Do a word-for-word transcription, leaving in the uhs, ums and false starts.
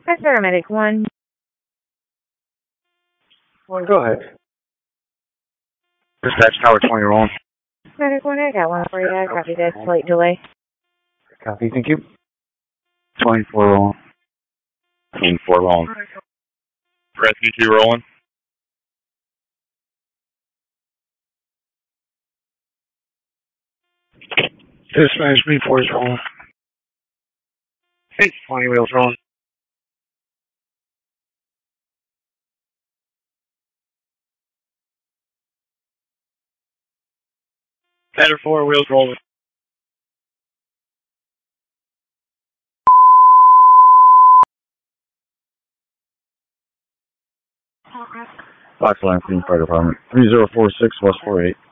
Hi, Paramedic one. Well, go ahead. Dispatch Tower twenty rolling. Medic one, I got one for you. I copy that slight delay. Copy, thank you. twenty-four rolling. twenty-four rolling. Rescue two rolling. Dispatch B four is rolling. Hey, twenty wheels rolling. Better four wheels rolling. Fox Line Fire Department. three zero four six West four eight.